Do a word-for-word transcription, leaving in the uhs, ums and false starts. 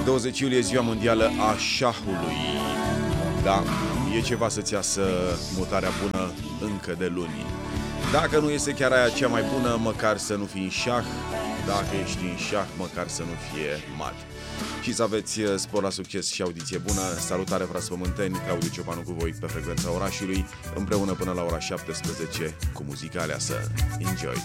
douăzeci iulie, ziua mondială a șahului. Da, e ceva să-ți iasă mutarea bună încă de luni. Dacă nu este chiar aia cea mai bună, măcar să nu fii în șah. Dacă ești în șah, măcar să nu fie mat. Și să aveți spor la succes și audiție bună. Salutare, frați pământeni, Claudiu Ciopanu cu voi pe frecvența orașului, împreună până la ora șaptesprezece cu muzica aleasă. Enjoy!